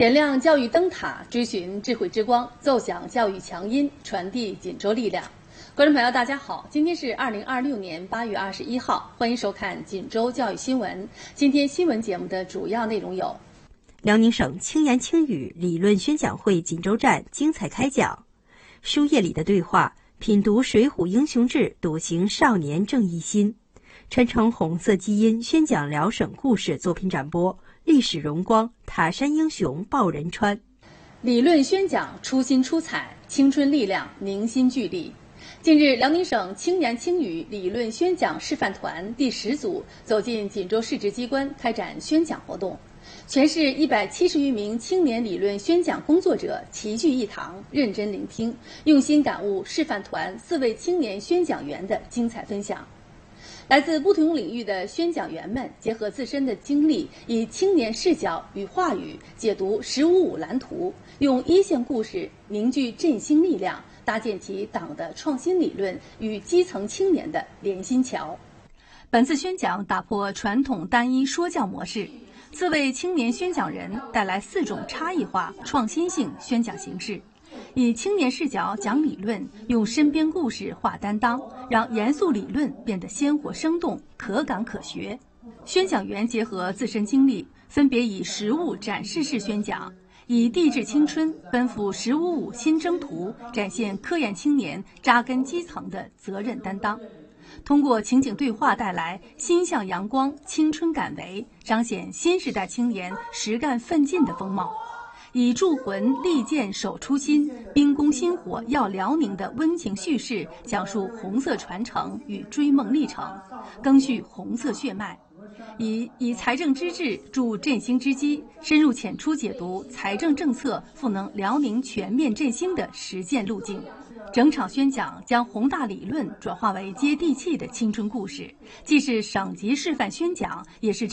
点亮教育灯塔，追寻智慧之光，奏响教育强音，传递锦州力量。观众朋友，大家好，今天是2026年8月21号，欢迎收看锦州教育新闻。今天新闻节目的主要内容有： 辽宁省轻言轻语理论宣讲会锦州站精彩开讲；书页里的对话，品读《水浒英雄志》，笃行少年正义心；传承红色基因，宣讲辽省故事作品展播。历史荣光，塔山英雄报仁川。 理论宣讲出新出彩，青春力量凝心聚力。近日，辽宁省轻言轻语理论宣讲示范团第10组走进锦州市直机关开展宣讲活动，全市170余名青年理论宣讲工作者齐聚一堂，认真聆听，用心感悟示范团4位青年宣讲员的精彩分享。来自不同领域的宣讲员们结合自身的经历，以青年视角与话语解读“十五五”蓝图，用一线故事凝聚振兴力量，搭建起党的创新理论与基层青年的连心桥。本次宣讲打破传统单一说教模式，4位青年宣讲人带来4种差异化、创新性宣讲形式。以青年视角讲理论，用身边故事话担当，让严肃理论变得鲜活生动、可感可学。宣讲员结合自身经历，分别以实物展示式宣讲，以地质青春奔赴“15·5”新征途，展现科研青年扎根基层的责任担当。通过情景对话带来心向阳光、青春感为，彰显新时代青年实干奋进的风貌。以铸魂立剑守初心，兵工薪火耀辽宁的温情叙事，讲述红色传承与追梦历程，赓续红色血脉。以财政支治助振兴之基，深入浅出解读财政政策赋能辽宁全面振兴的实践路径。整场宣讲将宏大理论转化为接地气的青春故事，既是省级示范宣讲，也是